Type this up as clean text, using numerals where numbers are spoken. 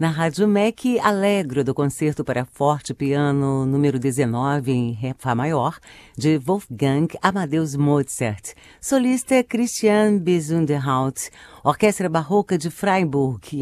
Na Rádio MEC, Allegro, do Concerto para Forte Piano número 19 em Ré Fá maior, de Wolfgang Amadeus Mozart. Solista Christian Bezuidenhout, Orquestra Barroca de Freiburg